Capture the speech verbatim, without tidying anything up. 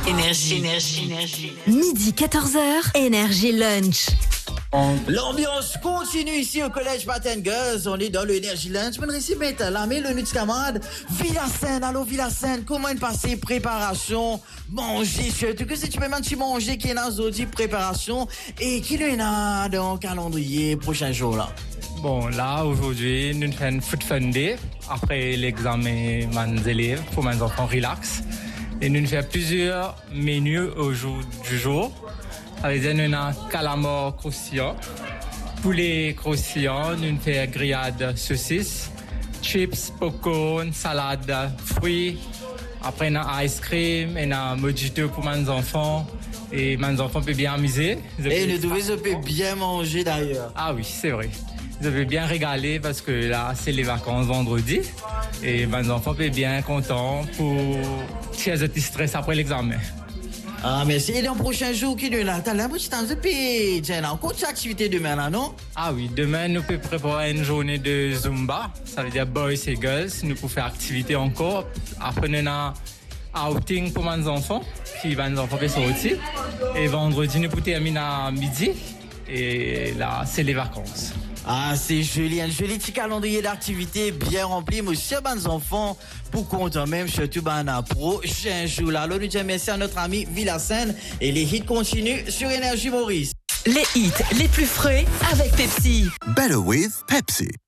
Énergie, énergie, énergie. Midi quatorze heures, Énergie Lunch. L'ambiance continue ici au collège Patent Girls. On est dans l'Energy Lunch. Je me mettre la main, le nuit camarade. Villa-Seine, allô Villa-Seine. Comment est passé préparation, manger, surtout que si tu peux même manger qui est dans zodi préparation et qui est dans le calendrier prochain jour là. Bon, là, aujourd'hui, nous faisons food fun day après l'examen des élèves pour mes enfants relax. Et nous faisons plusieurs menus au jour du jour. Ça veut dire nous avons calamar croustillant, poulet croustillant, nous faisons grillade saucisse, chips, popcorn, salade, fruits. Après, nous avons ice cream et nous avons mojito pour mes enfants. Et mes enfants peuvent bien amuser. Et nous devons bien manger d'ailleurs. Ah oui, c'est vrai. Ils peuvent bien régaler parce que là, c'est les vacances vendredi. Et mes enfants peuvent bien contents pour faire un petit stress après l'examen. Ah, merci. Et dans le prochain jour, qui est là? T'as l'air de t'en pays. Tiens, là, encore d'activité demain, là, non? Ah oui, demain, nous pouvons préparer une journée de Zumba. Ça veut dire boys et girls. Nous pouvons faire activité encore. Après, nous avons un outing pour mes enfants, qui va nous enfants sortir. Et vendredi, nous pouvons terminer à midi. Et là, c'est les vacances. Ah, c'est joli, un joli petit calendrier d'activités bien rempli, monsieur, mes enfants, pour compte même, surtout, ben, un prochain jour là. Alors, nous disons merci à notre ami Villa-Seine et les hits continuent sur Énergie Maurice. Les hits les plus frais avec Pepsi. Better with Pepsi.